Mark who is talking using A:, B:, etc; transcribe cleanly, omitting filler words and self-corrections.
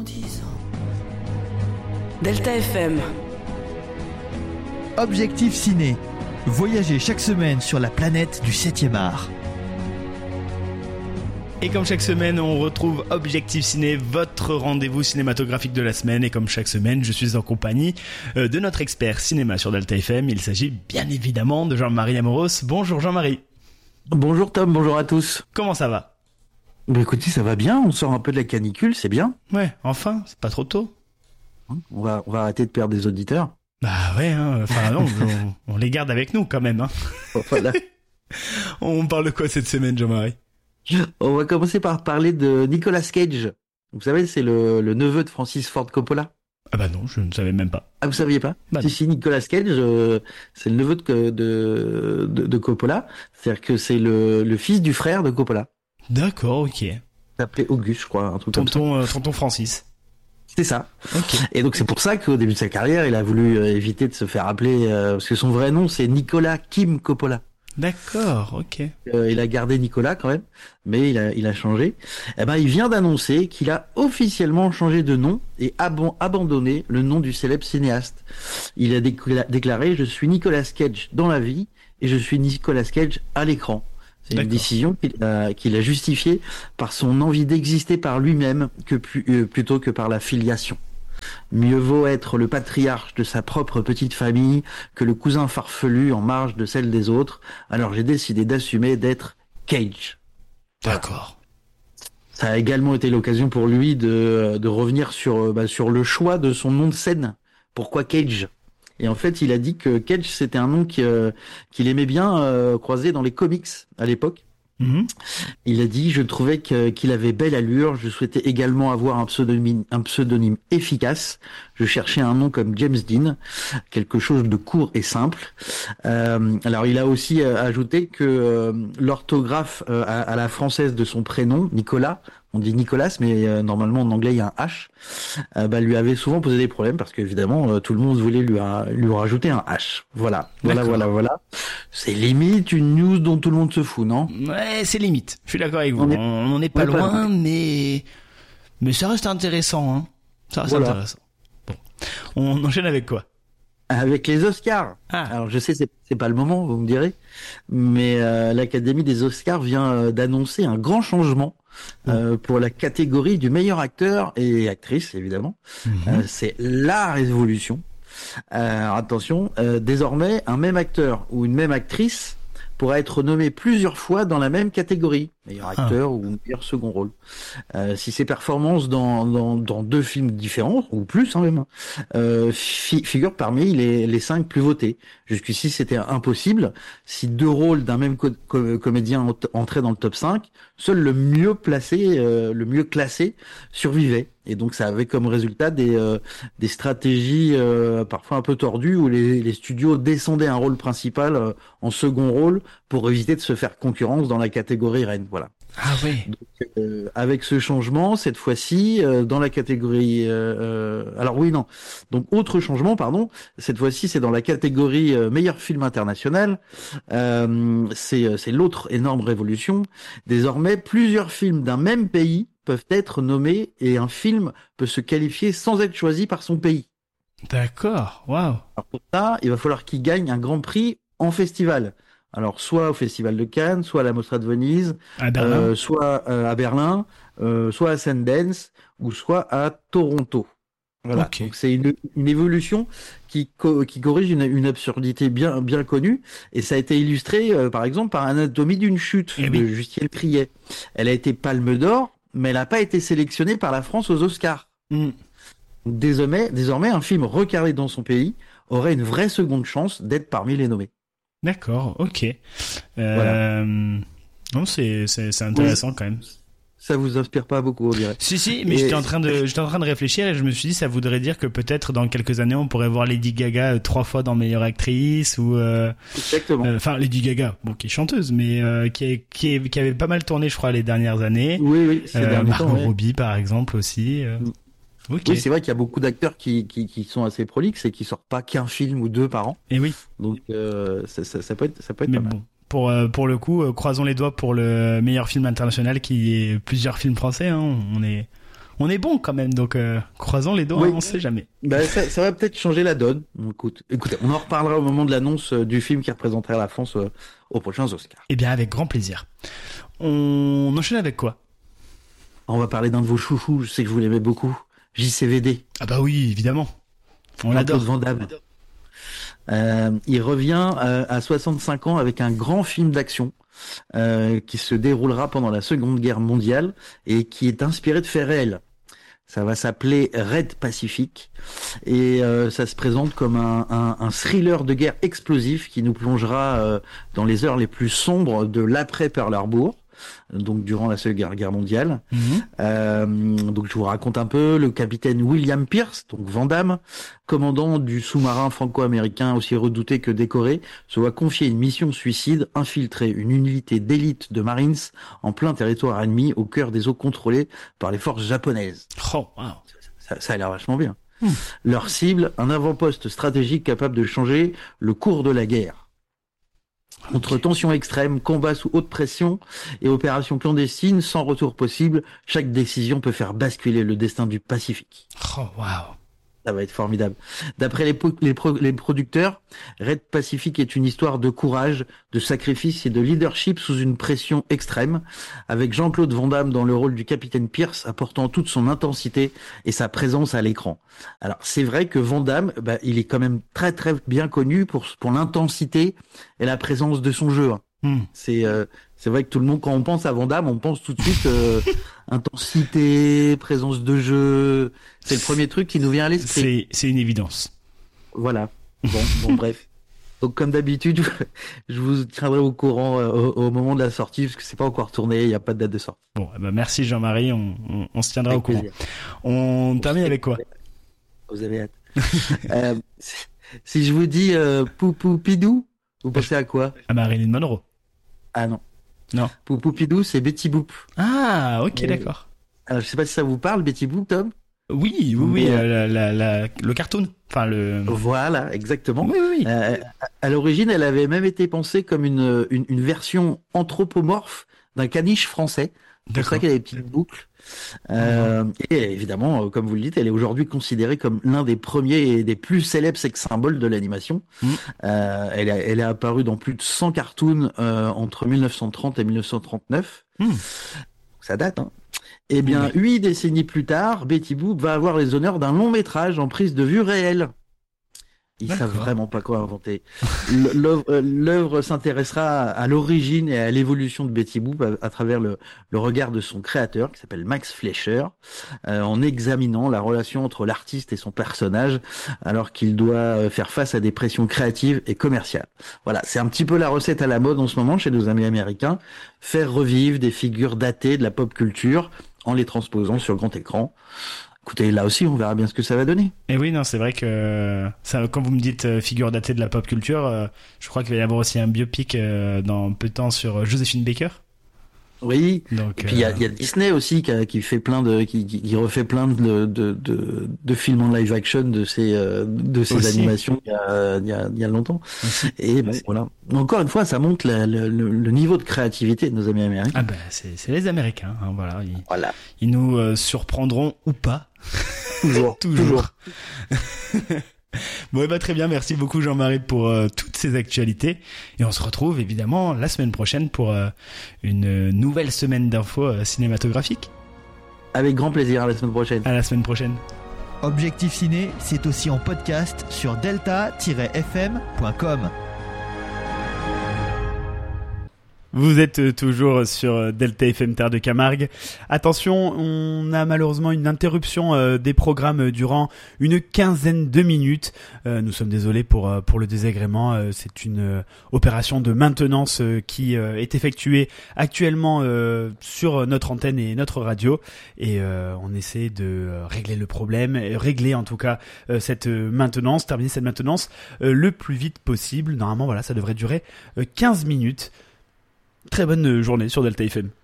A: 10 ans. Delta FM.
B: Objectif Ciné. Voyagez chaque semaine sur la planète du 7e art.
C: Et comme chaque semaine, on retrouve Objectif Ciné, votre rendez-vous cinématographique de la semaine. Et comme chaque semaine, je suis en compagnie de notre expert cinéma sur Delta FM. Il s'agit bien évidemment de Jean-Marie Amoros. Bonjour Jean-Marie.
D: Bonjour Tom, bonjour à tous.
C: Comment ça va ?
D: Bah écoutez, ça va bien, on sort un peu de la canicule, c'est bien.
C: Ouais, enfin, c'est pas trop tôt.
D: On va arrêter de perdre des auditeurs.
C: Bah ouais, enfin non, on les garde avec nous quand même.
D: Voilà.
C: On parle de quoi cette semaine, Jean-Marie ?
D: On va commencer par parler de Nicolas Cage. Vous savez, c'est le neveu de Francis Ford Coppola.
C: Ah bah non, je ne savais même pas.
D: Ah, vous saviez pas ?
C: Bah
D: Si, Nicolas Cage, c'est le neveu de Coppola. C'est-à-dire que c'est le fils du frère de Coppola.
C: D'accord, ok.
D: Il s'appelait Auguste, je crois, un truc comme ça.
C: Tonton Francis.
D: C'est ça.
C: Ok.
D: Et donc c'est pour ça qu'au début de sa carrière, il a voulu éviter de se faire appeler, parce que son vrai nom c'est Nicolas Kim Coppola.
C: D'accord, ok.
D: Il a gardé Nicolas quand même, mais il a changé. Eh ben, il vient d'annoncer qu'il a officiellement changé de nom et abandonné le nom du célèbre cinéaste. Il a déclaré: je suis Nicolas Cage dans la vie et je suis Nicolas Cage à l'écran. C'est une décision qu'il a justifiée par son envie d'exister par lui-même plutôt que par la filiation. Mieux vaut être le patriarche de sa propre petite famille que le cousin farfelu en marge de celle des autres. Alors j'ai décidé d'assumer d'être Cage.
C: D'accord.
D: Ça a également été l'occasion pour lui de revenir sur le choix de son nom de scène. Pourquoi Cage ? Et en fait, il a dit que Cage, c'était un nom qu'il aimait bien croiser dans les comics à l'époque.
C: Mm-hmm.
D: Il a dit: je trouvais qu'il avait belle allure, je souhaitais également avoir un pseudonyme efficace. Je cherchais un nom comme James Dean, quelque chose de court et simple. Alors il a aussi ajouté que l'orthographe à la française de son prénom, Nicolas, on dit Nicolas, mais normalement en anglais il y a un H, lui avait souvent posé des problèmes parce qu'évidemment tout le monde voulait lui rajouter un H. Voilà. C'est limite une news dont tout le monde se fout, non ?
C: Ouais, c'est limite. Je suis d'accord avec vous. On n'en est pas loin, mais ça reste intéressant, hein. Ça reste intéressant. Bon. On enchaîne avec quoi ?
D: Avec les Oscars.
C: Ah.
D: Alors je sais, c'est pas le moment, vous me direz, mais l'Académie des Oscars vient d'annoncer un grand changement pour la catégorie du meilleur acteur et actrice, évidemment.
C: Mm-hmm.
D: C'est la révolution. Attention, désormais, un même acteur ou une même actrice pourra être nommé plusieurs fois dans la même catégorie, meilleur acteur ou meilleur second rôle. Si ses performances dans deux films différents, ou plus même, figurent parmi les 5 plus votés. Jusqu'ici, c'était impossible. Si 2 rôles d'un même comédien entraient dans le top 5, seul le mieux classé survivait. Et donc ça avait comme résultat des stratégies parfois un peu tordues où les studios descendaient un rôle principal en second rôle pour éviter de se faire concurrence dans la catégorie reine. Voilà.
C: Ah oui.
D: Donc, avec ce changement, cette fois-ci, dans la catégorie... Donc autre changement, pardon. Cette fois-ci, c'est dans la catégorie meilleur film international. C'est l'autre énorme révolution. Désormais, plusieurs films d'un même pays peuvent être nommés et un film peut se qualifier sans être choisi par son pays.
C: D'accord, waouh.
D: Alors pour ça, il va falloir qu'il gagne un grand prix en festival. Alors soit au Festival de Cannes, soit à la Mostra de Venise, soit à Berlin, soit à Sundance, ou soit à Toronto. Voilà. Okay. Donc c'est une évolution qui corrige une absurdité bien connue, et ça a été illustré par exemple par Anatomie d'une chute de Justine Triet. Elle a été Palme d'Or, mais elle n'a pas été sélectionnée par la France aux Oscars. Désormais, un film recalé dans son pays aurait une vraie seconde chance d'être parmi les nommés.
C: D'accord, ok.
D: Voilà.
C: Non, c'est intéressant quand même.
D: Ça vous inspire pas beaucoup, on dirait.
C: Si, mais j'étais en train de réfléchir et je me suis dit, ça voudrait dire que peut-être dans quelques années, on pourrait voir Lady Gaga 3 fois dans meilleure actrice ou
D: exactement.
C: Enfin, Lady Gaga, bon, qui est chanteuse, mais qui avait pas mal tourné, je crois, les dernières années.
D: Oui, ces derniers temps.
C: Margot Robbie, par exemple, aussi.
D: Okay. Oui, c'est vrai qu'il y a beaucoup d'acteurs qui sont assez prolixes et qui sortent pas qu'un film ou 2 par an.
C: Et oui.
D: Donc ça peut être
C: mais
D: pas mal.
C: Bon, pour le coup, croisons les doigts pour le meilleur film international qui est plusieurs films français. Hein. on est bon quand même, donc croisons les doigts,
D: Oui.
C: on sait jamais.
D: Bah, ça va peut-être changer la donne. Écoutez, on en reparlera au moment de l'annonce du film qui représentera la France aux prochains Oscars.
C: Eh bien, avec grand plaisir. On enchaîne avec quoi?
D: On va parler d'un de vos chouchous, je sais que vous l'aimez beaucoup, JCVD.
C: Ah bah oui, évidemment. On
D: Jean-Claude
C: l'adore.
D: Van Damme. Il revient à 65 ans avec un grand film d'action qui se déroulera pendant la Seconde Guerre mondiale et qui est inspiré de faits réels. Ça va s'appeler Red Pacific et ça se présente comme un thriller de guerre explosif qui nous plongera dans les heures les plus sombres de l'après Pearl Harbor, donc durant la Seconde Guerre mondiale. Donc je vous raconte un peu. Le capitaine William Pierce, donc Van Damme, commandant du sous-marin franco-américain aussi redouté que décoré, se voit confier une mission suicide, infiltrer une unité d'élite de Marines en plein territoire ennemi au cœur des eaux contrôlées par les forces japonaises.
C: Oh, wow.
D: Ça a l'air vachement bien. Leur cible, un avant-poste stratégique capable de changer le cours de la guerre. Entre tensions extrêmes, combats sous haute pression et opérations clandestines sans retour possible, chaque décision peut faire basculer le destin du Pacifique.
C: Oh, wow.
D: Ça va être formidable. D'après les producteurs, Red Pacific est une histoire de courage, de sacrifice et de leadership sous une pression extrême, avec Jean-Claude Van Damme dans le rôle du capitaine Pierce apportant toute son intensité et sa présence à l'écran. Alors c'est vrai que Van Damme, il est quand même très très bien connu pour l'intensité et la présence de son jeu. C'est vrai que tout le monde, quand on pense à Van Damme, on pense tout de suite intensité, présence de jeu. C'est le premier truc qui nous vient à l'esprit.
C: C'est une évidence.
D: Voilà. Bon, bref. Donc comme d'habitude, je vous tiendrai au courant au moment de la sortie, parce que c'est pas encore tourné, il n'y a pas de date de sortie.
C: Bon, merci Jean-Marie, on se tiendra
D: Avec
C: au courant.
D: plaisir.
C: On termine avec quoi?
D: Vous avez hâte. Si je vous dis Poupoupidou, vous pensez à quoi?
C: À Marilyn Monroe.
D: Ah non.
C: Non.
D: Poupoupidou, c'est Betty Boop.
C: Ah, ok,
D: Oui.
C: d'accord.
D: Alors je sais pas si ça vous parle, Betty Boop, Tom?
C: Oui, le cartoon. Enfin,
D: Voilà, exactement.
C: Oui.
D: À l'origine, elle avait même été pensée comme une version anthropomorphe d'un caniche français. C'est pour ça qu'elle a des petites boucles. Et évidemment, comme vous le dites, elle est aujourd'hui considérée comme l'un des premiers et des plus célèbres sex symboles de l'animation. Elle est apparue dans plus de 100 cartoons entre 1930 et 1939. Ça date, hein. Eh bien, 8 décennies plus tard, Betty Boop va avoir les honneurs d'un long métrage en prise de vue réelle. Ils savent vraiment pas quoi inventer. L'œuvre s'intéressera à l'origine et à l'évolution de Betty Boop à travers le regard de son créateur, qui s'appelle Max Fleischer, en examinant la relation entre l'artiste et son personnage, alors qu'il doit faire face à des pressions créatives et commerciales. Voilà, c'est un petit peu la recette à la mode en ce moment chez nos amis américains, faire revivre des figures datées de la pop culture en les transposant sur grand écran. Écoutez, là aussi, on verra bien ce que ça va donner.
C: Et oui, non, c'est vrai que ça, quand vous me dites figure datée de la pop culture, je crois qu'il va y avoir aussi un biopic dans peu de temps sur Joséphine Baker.
D: Oui.
C: Donc,
D: et puis il y a Disney aussi qui fait plein qui refait plein de films en live action de ces animations il y a longtemps. Et bon, voilà. Encore une fois, ça montre le niveau de créativité de nos amis américains.
C: Ah ben c'est les Américains, hein, voilà. Ils nous surprendront ou pas. Toujours. Bon, très bien, merci beaucoup Jean-Marie pour toutes ces actualités et on se retrouve évidemment la semaine prochaine pour une nouvelle semaine d'infos cinématographiques.
D: Avec grand plaisir, à la semaine prochaine.
C: À la semaine prochaine.
B: Objectif Ciné, c'est aussi en podcast sur delta-fm.com.
C: Vous êtes toujours sur Delta FM Terre de Camargue. Attention, on a malheureusement une interruption des programmes durant une quinzaine de minutes. Nous sommes désolés pour le désagrément. C'est une opération de maintenance qui est effectuée actuellement sur notre antenne et notre radio. Et on essaie de régler le problème, régler en tout cas cette maintenance, terminer cette maintenance le plus vite possible. Normalement, voilà, ça devrait durer 15 minutes. Très bonne journée sur Delta FM.